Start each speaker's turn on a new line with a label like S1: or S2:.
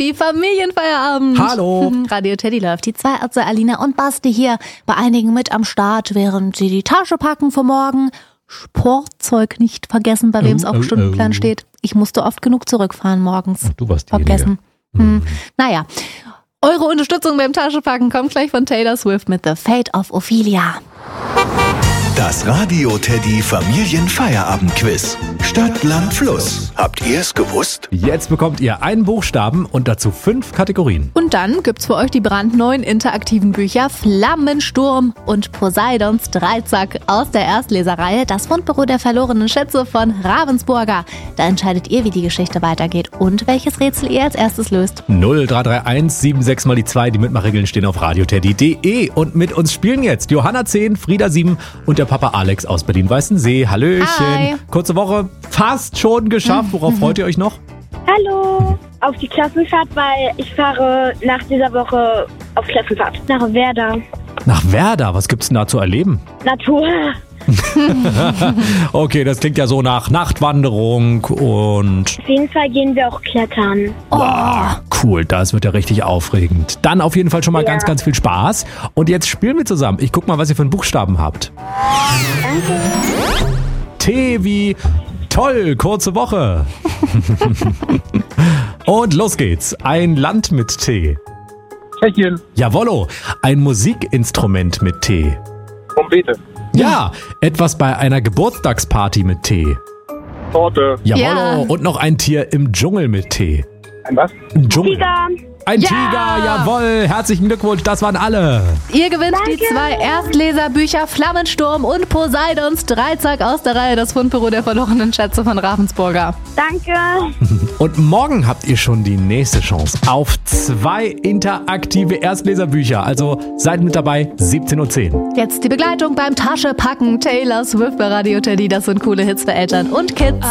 S1: Teddy, Familienfeierabend.
S2: Hallo.
S1: Radio Teddy läuft. Die zwei Ärzte Alina und Basti hier bei einigen mit am Start, während sie die Tasche packen für morgen. Sportzeug nicht vergessen, bei wem es auf dem Stundenplan steht. Ich musste oft genug zurückfahren morgens.
S2: Du warst
S1: vergessen. Naja, eure Unterstützung beim Taschenpacken kommt gleich von Taylor Swift mit The Fate of Ophelia.
S3: Das Radio Teddy Familienfeierabend-Quiz. Stadt, Land, Fluss. Habt ihr es gewusst?
S2: Jetzt bekommt ihr einen Buchstaben und dazu 5 Kategorien.
S1: Und dann gibt's für euch die brandneuen interaktiven Bücher Flammensturm und Poseidons Dreizack aus der Erstleserreihe Das Fundbüro der verlorenen Schätze von Ravensburger. Da entscheidet ihr, wie die Geschichte weitergeht und welches Rätsel ihr als erstes löst.
S2: 0331 76 mal die 2. Die Mitmachregeln stehen auf radioteddy.de. Und mit uns spielen jetzt Johanna 10, Frieda 7 und der Papa Alex aus Berlin-Weißensee. Hallöchen.
S1: Hi.
S2: Kurze Woche, fast schon geschafft. Worauf freut ihr euch noch?
S4: Hallo, auf die Klassenfahrt, weil ich fahre nach dieser Woche auf Klassenfahrt nach Werder.
S2: Nach Werder, was gibt's denn da zu erleben?
S4: Natur.
S2: Okay, das klingt ja so nach Nachtwanderung und...
S4: Auf jeden Fall gehen wir auch klettern.
S2: Wow, cool, das wird ja richtig aufregend. Dann auf jeden Fall schon mal ganz, ganz viel Spaß. Und jetzt spielen wir zusammen. Ich guck mal, was ihr für einen Buchstaben habt.
S4: Danke.
S2: T wie toll, kurze Woche. Und los geht's. Ein Land mit T.
S5: Tschechien.
S2: Jawollo, ein Musikinstrument mit T.
S5: Trompete.
S2: Ja, etwas bei einer Geburtstagsparty mit T.
S5: Torte.
S2: Jawollo,
S1: Ja.
S2: und noch ein Tier im Dschungel mit T.
S5: Ein was?
S2: Im Dschungel.
S4: Tiger.
S2: Ein
S1: Ja.
S2: Tiger, jawohl. Herzlichen Glückwunsch, das waren alle.
S1: Ihr gewinnt die 2 Erstleserbücher Flammensturm und Poseidons Dreizack aus der Reihe Das Fundbüro der verlorenen Schätze von Ravensburger.
S4: Danke.
S2: Und morgen habt ihr schon die nächste Chance auf 2 interaktive Erstleserbücher. Also seid mit dabei, 17:10 Uhr.
S1: Jetzt die Begleitung beim Taschepacken. Taylor Swift bei Radio Teddy. Das sind coole Hits für Eltern und Kids.